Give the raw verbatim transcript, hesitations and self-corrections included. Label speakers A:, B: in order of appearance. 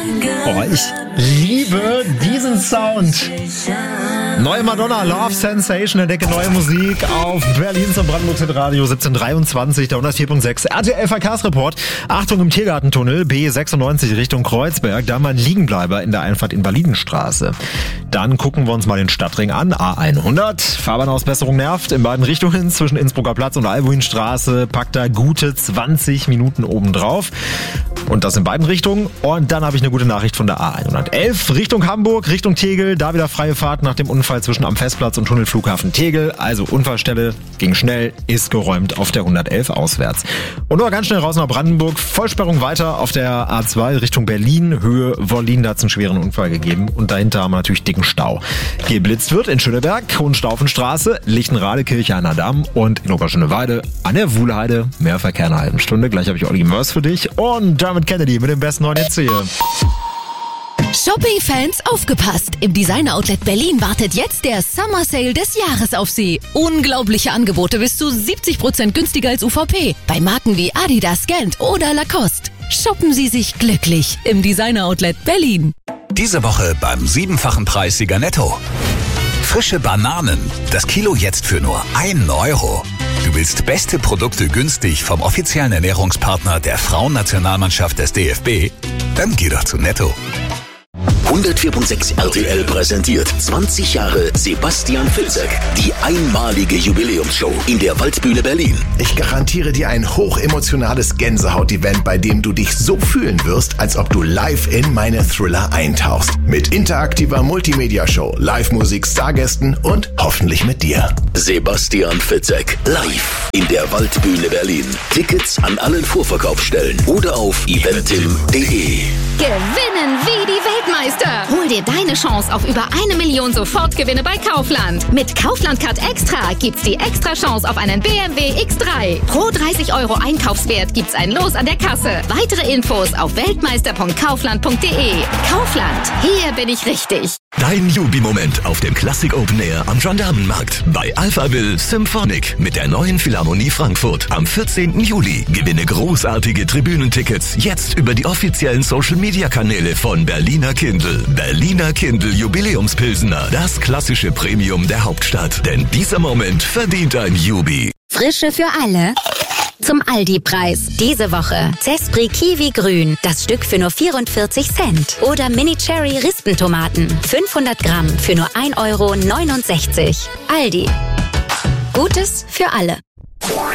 A: Oh, ich liebe diesen Sound. Neue Madonna, Love Sensation, entdecke neue Musik auf Berlin zum Brandenburgs Radio siebzehn dreiundzwanzig, der hundertvier Komma sechs R T L Verkehrsreport. Achtung im Tiergartentunnel, B sechsundneunzig Richtung Kreuzberg, da mal ein Liegenbleiber in der Einfahrt Invalidenstraße. Dann gucken wir uns mal den Stadtring an, A hundert. Fahrbahnausbesserung nervt in beiden Richtungen zwischen Innsbrucker Platz und Albuinstraße, packt da gute zwanzig Minuten obendrauf. Und das in beiden Richtungen. Und dann habe ich eine gute Nachricht von der A hundertelf Richtung Hamburg, Richtung Tegel. Da wieder freie Fahrt nach dem Unfall zwischen am Festplatz und Tunnelflughafen Tegel. Also Unfallstelle, ging schnell, ist geräumt auf der hundertelf auswärts. Und nur ganz schnell raus nach Brandenburg. Vollsperrung weiter auf der A zwei Richtung Berlin, Höhe Wollin. Da hat es einen schweren Unfall gegeben. Und dahinter haben wir natürlich dicken Stau. Geblitzt wird in Schöneberg, Hohenstaufenstraße, Lichtenrade, Kirche an der Damm und in Oberschöneweide an der Wuhlheide. Mehr Verkehr in einer halben Stunde. Gleich habe ich Olli Mörs für dich. Und damit Kennedy mit dem besten neuen Hits hier.
B: Shopping-Fans, aufgepasst! Im Designer-Outlet Berlin wartet jetzt der Summer Sale des Jahres auf Sie. Unglaubliche Angebote bis zu siebzig Prozent günstiger als U V P. Bei Marken wie Adidas, Gant oder Lacoste. Shoppen Sie sich glücklich im Designer-Outlet Berlin.
C: Diese Woche beim siebenfachen Preissieger Netto. Frische Bananen. Das Kilo jetzt für nur einen Euro. Du willst beste Produkte günstig vom offiziellen Ernährungspartner der Frauennationalmannschaft des D F B? Dann geh doch zu Netto.
D: hundertvier Komma sechs R T L präsentiert zwanzig Jahre Sebastian Fitzek. Die einmalige Jubiläumsshow in der Waldbühne Berlin.
E: Ich garantiere dir ein hochemotionales Gänsehaut-Event, bei dem du dich so fühlen wirst, als ob du live in meine Thriller eintauchst. Mit interaktiver Multimedia-Show, Live-Musik, Stargästen und hoffentlich mit dir.
D: Sebastian Fitzek live in der Waldbühne Berlin. Tickets an allen Vorverkaufsstellen oder auf eventim punkt de.
F: Gewinnen wie die Weltmeister. Hol dir deine Chance auf über eine Million Sofortgewinne bei Kaufland. Mit Kaufland Card Extra gibt's die extra Chance auf einen B M W X drei. Pro dreißig Euro Einkaufswert gibt's ein Los an der Kasse. Weitere Infos auf weltmeister punkt kaufland punkt de. Kaufland, hier bin ich richtig.
G: Dein Jubi-Moment auf dem Classic Open Air am Gendarmenmarkt bei Alphaville Symphonic mit der neuen Philharmonie Frankfurt. Am vierzehnten Juli gewinne großartige Tribünentickets jetzt über die offiziellen Social-Media-Kanäle von Berliner Kindl. Berliner Kindl Jubiläumspilsener, das klassische Premium der Hauptstadt. Denn dieser Moment verdient ein Jubi.
H: Frische für alle. Zum Aldi-Preis. Diese Woche Zespri Kiwi Grün. Das Stück für nur vierundvierzig Cent. Oder Mini Cherry Rispentomaten. fünfhundert Gramm für nur ein Euro neunundsechzig. Aldi. Gutes für alle.